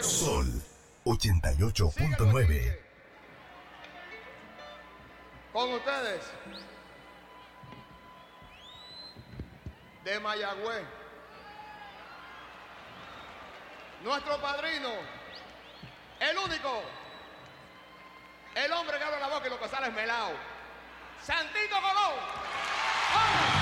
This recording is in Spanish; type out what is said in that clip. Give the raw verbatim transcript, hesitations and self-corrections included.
Sol ochenta y ocho punto nueve. Con ustedes, de Mayagüez, nuestro padrino, el único, el hombre que abre la boca y lo que sale es melao, Santito Colón. ¡Vamos!